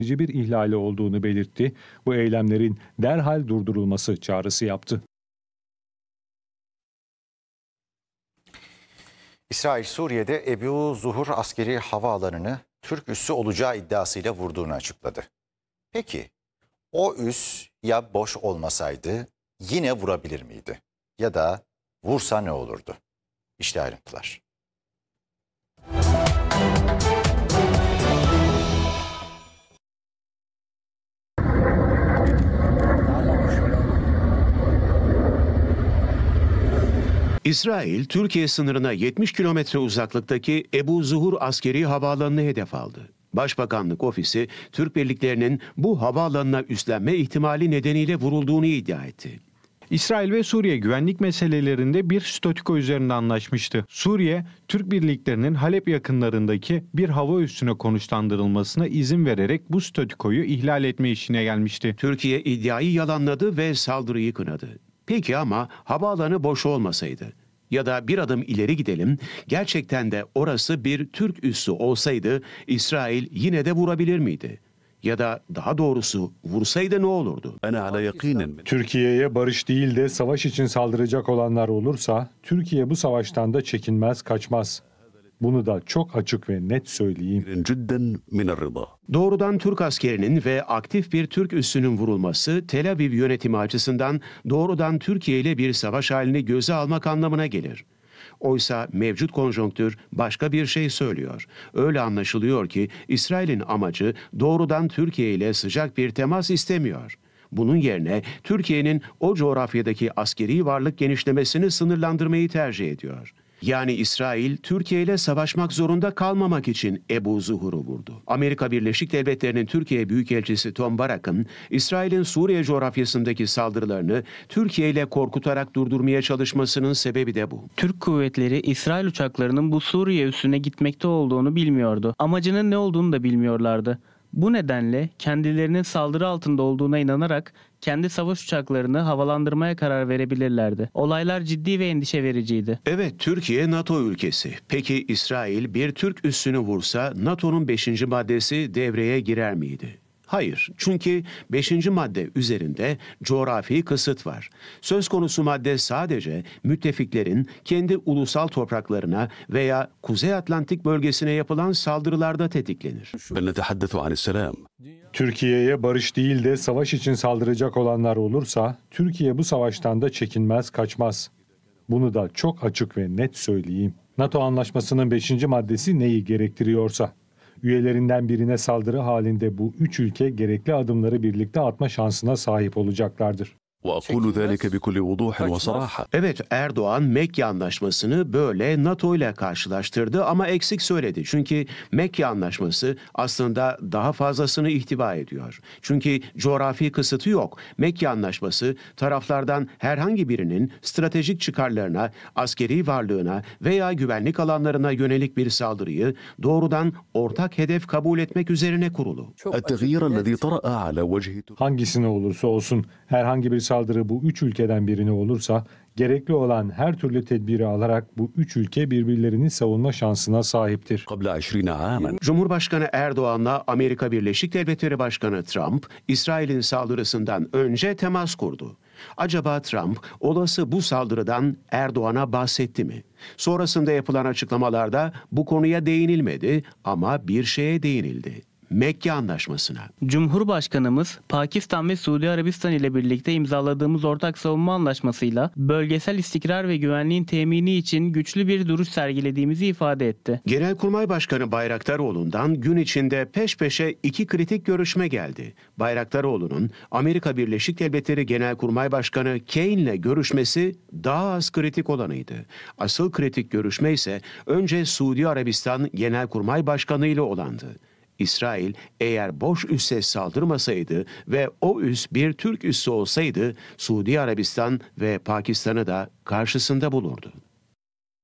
bir ihlali olduğunu belirtti. Bu eylemlerin derhal durdurulması çağrısı yaptı. İsrail, Suriye'de Ebu Zuhur askeri havaalanını Türk üssü olacağı iddiasıyla vurduğunu açıkladı. Peki o üs ya boş olmasaydı yine vurabilir miydi? Ya da vursa ne olurdu? İşte ayrıntılar. İsrail, Türkiye sınırına 70 kilometre uzaklıktaki Ebu Zuhur askeri havaalanını hedef aldı. Başbakanlık ofisi, Türk birliklerinin bu havaalanına üstlenme ihtimali nedeniyle vurulduğunu iddia etti. İsrail ve Suriye güvenlik meselelerinde bir statüko üzerinde anlaşmıştı. Suriye, Türk birliklerinin Halep yakınlarındaki bir hava üssüne konuşlandırılmasına izin vererek bu statükoyu ihlal etme işine gelmişti. Türkiye iddiayı yalanladı ve saldırıyı kınadı. Peki ama havaalanı boş olmasaydı ya da bir adım ileri gidelim, gerçekten de orası bir Türk üssü olsaydı İsrail yine de vurabilir miydi? Ya da daha doğrusu vursaydı ne olurdu? Türkiye'ye barış değil de savaş için saldıracak olanlar olursa Türkiye bu savaştan da çekinmez, kaçmaz. Bunu da çok açık ve net söyleyeyim. Doğrudan Türk askerinin ve aktif bir Türk üssünün vurulması Tel Aviv yönetimi açısından doğrudan Türkiye ile bir savaş halini göze almak anlamına gelir. Oysa mevcut konjonktür başka bir şey söylüyor. Öyle anlaşılıyor ki İsrail'in amacı doğrudan Türkiye ile sıcak bir temas istemiyor. Bunun yerine Türkiye'nin o coğrafyadaki askeri varlık genişlemesini sınırlandırmayı tercih ediyor. Yani İsrail, Türkiye ile savaşmak zorunda kalmamak için Ebu Zuhur'u vurdu. Amerika Birleşik Devletleri'nin Türkiye Büyükelçisi Tom Barak'ın, İsrail'in Suriye coğrafyasındaki saldırılarını Türkiye ile korkutarak durdurmaya çalışmasının sebebi de bu. Türk kuvvetleri İsrail uçaklarının bu Suriye üssüne gitmekte olduğunu bilmiyordu. Amacının ne olduğunu da bilmiyorlardı. Bu nedenle kendilerinin saldırı altında olduğuna inanarak kendi savaş uçaklarını havalandırmaya karar verebilirlerdi. Olaylar ciddi ve endişe vericiydi. Evet, Türkiye NATO ülkesi. Peki İsrail bir Türk üssünü vursa NATO'nun 5. maddesi devreye girer miydi? Hayır, çünkü 5. madde üzerinde coğrafi kısıt var. Söz konusu madde sadece müttefiklerin kendi ulusal topraklarına veya Kuzey Atlantik bölgesine yapılan saldırılarda tetiklenir. Türkiye'ye barış değil de savaş için saldıracak olanlar olursa Türkiye bu savaştan da çekinmez, kaçmaz. Bunu da çok açık ve net söyleyeyim. NATO anlaşmasının 5. maddesi neyi gerektiriyorsa. Üyelerinden birine saldırı halinde bu 3 ülke gerekli adımları birlikte atma şansına sahip olacaklardır. Evet, Erdoğan Mekke Anlaşması'nı böyle NATO ile karşılaştırdı ama eksik söyledi. Çünkü Mekke Anlaşması aslında daha fazlasını ihtiva ediyor. Çünkü coğrafi kısıtı yok. Mekke Anlaşması taraflardan herhangi birinin stratejik çıkarlarına, askeri varlığına veya güvenlik alanlarına yönelik bir saldırıyı doğrudan ortak hedef kabul etmek üzerine kurulu. Hangisine olursa olsun herhangi bir saldırı bu 3 ülkeden birine olursa gerekli olan her türlü tedbiri alarak bu 3 ülke birbirlerini savunma şansına sahiptir. Cumhurbaşkanı Erdoğan'la Amerika Birleşik Devletleri Başkanı Trump, İsrail'in saldırısından önce temas kurdu. Acaba Trump olası bu saldırıdan Erdoğan'a bahsetti mi? Sonrasında yapılan açıklamalarda bu konuya değinilmedi ama bir şeye değinildi. Mekke Anlaşması'na. Cumhurbaşkanımız Pakistan ve Suudi Arabistan ile birlikte imzaladığımız ortak savunma anlaşmasıyla bölgesel istikrar ve güvenliğin temini için güçlü bir duruş sergilediğimizi ifade etti. Genelkurmay Başkanı Bayraktaroğlu'ndan gün içinde peş peşe 2 kritik görüşme geldi. Bayraktaroğlu'nun Amerika Birleşik Devletleri Genelkurmay Başkanı Kane'le görüşmesi daha az kritik olanıydı. Asıl kritik görüşme ise önce Suudi Arabistan Genelkurmay Başkanı ile olandı. İsrail eğer boş üsse saldırmasaydı ve o üs bir Türk üssü olsaydı Suudi Arabistan ve Pakistan'ı da karşısında bulurdu.